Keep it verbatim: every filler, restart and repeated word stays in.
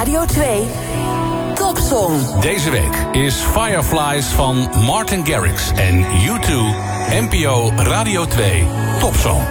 Radio twee Topsong. Deze week is Fireflies van Martin Garrix en U twee, N P O Radio twee Topsong.